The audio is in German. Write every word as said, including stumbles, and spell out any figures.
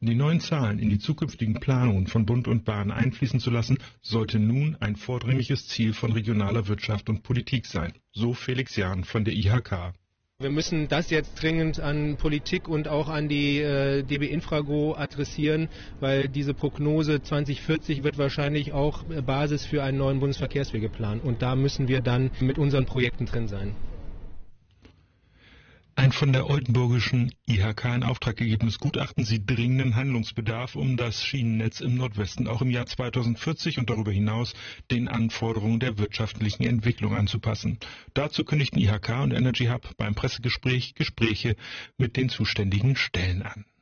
Die neuen Zahlen in die zukünftigen Planungen von Bund und Bahn einfließen zu lassen, sollte nun ein vordringliches Ziel von regionaler Wirtschaft und Politik sein. So Felix Jahn von der I H K. Wir müssen das jetzt dringend an Politik und auch an die äh, D B Infrago adressieren, weil diese Prognose zwanzig vierzig wird wahrscheinlich auch Basis für einen neuen Bundesverkehrswegeplan. Und da müssen wir dann mit unseren Projekten drin sein. Ein von der oldenburgischen I H K in Auftrag gegebenes Gutachten sieht dringenden Handlungsbedarf, um das Schienennetz im Nordwesten auch im Jahr zweitausendvierzig und darüber hinaus den Anforderungen der wirtschaftlichen Entwicklung anzupassen. Dazu kündigten I H K und Energy Hub beim Pressegespräch Gespräche mit den zuständigen Stellen an.